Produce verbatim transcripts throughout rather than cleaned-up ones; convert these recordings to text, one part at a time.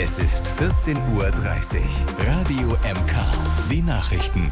Es ist vierzehn Uhr dreißig. Radio M K. Die Nachrichten.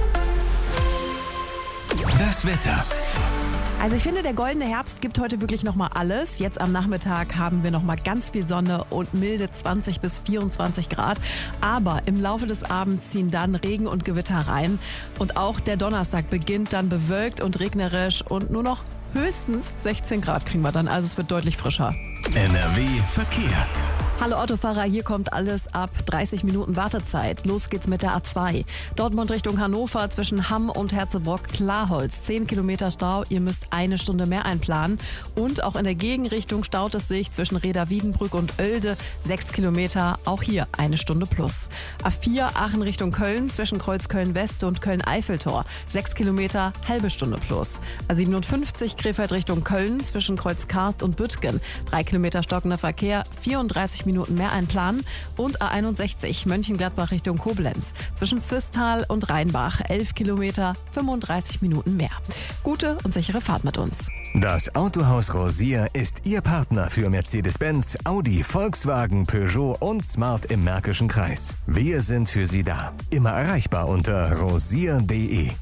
Das Wetter. Also ich finde, der goldene Herbst gibt heute wirklich nochmal alles. Jetzt am Nachmittag haben wir nochmal ganz viel Sonne und milde zwanzig bis vierundzwanzig Grad. Aber im Laufe des Abends ziehen dann Regen und Gewitter rein. Und auch der Donnerstag beginnt dann bewölkt und regnerisch und nur noch höchstens sechzehn Grad kriegen wir dann. Also es wird deutlich frischer. N R W Verkehr. Hallo Autofahrer, hier kommt alles ab dreißig Minuten Wartezeit. Los geht's mit der A zwei. Dortmund Richtung Hannover zwischen Hamm und Herzebrock-Klarholz. zehn Kilometer Stau, ihr müsst eine Stunde mehr einplanen. Und auch in der Gegenrichtung staut es sich zwischen Reda-Wiedenbrück und Oelde. sechs Kilometer, auch hier eine Stunde plus. A vier Aachen Richtung Köln zwischen Kreuz Köln-West und Köln-Eiffeltor. sechs Kilometer, halbe Stunde plus. A siebenundfünfzig Krefeld Richtung Köln zwischen Kreuz Karst und Büttgen. drei Kilometer stockender Verkehr, vierunddreißig Minuten mehr einplanen. Und A einundsechzig Mönchengladbach Richtung Koblenz zwischen Swisttal und Rheinbach. elf Kilometer, fünfunddreißig Minuten mehr. Gute und sichere Fahrt mit uns. Das Autohaus Rosier ist Ihr Partner für Mercedes-Benz, Audi, Volkswagen, Peugeot und Smart im Märkischen Kreis. Wir sind für Sie da. Immer erreichbar unter rosier punkt de.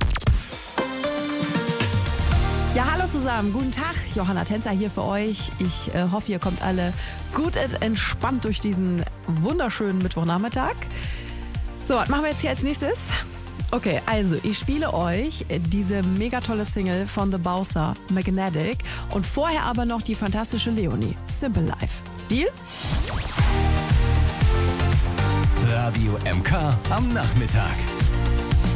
Ja, hallo zusammen, guten Tag, Johanna Tänzer hier für euch. Ich äh, hoffe, ihr kommt alle gut und entspannt durch diesen wunderschönen Mittwochnachmittag. So, was machen wir jetzt hier als nächstes? Okay, also ich spiele euch diese mega tolle Single von The Bowser, Magnetic, und vorher aber noch die fantastische Leonie, Simple Life. Deal? Radio M K am Nachmittag.